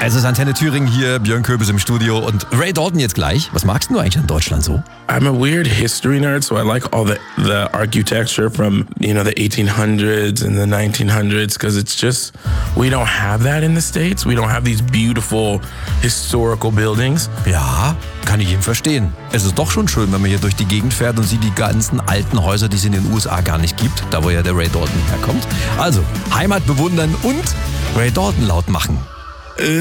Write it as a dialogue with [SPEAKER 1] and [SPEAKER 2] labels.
[SPEAKER 1] Es ist Antenne Thüringen hier, Björn Köbis im Studio und Ray Dalton jetzt gleich. Was magst du eigentlich an Deutschland so?
[SPEAKER 2] I'm a weird history nerd, so I like all the architecture from, the 1800s and the 1900s, because it's just, we don't have that in the States. We don't have these beautiful historical buildings.
[SPEAKER 1] Ja, kann ich ihn verstehen. Es ist doch schon schön, wenn man hier durch die Gegend fährt und sieht die ganzen alten Häuser, die es in den USA gar nicht gibt, da wo ja der Ray Dalton herkommt. Also, Heimat bewundern und Ray Dalton laut machen.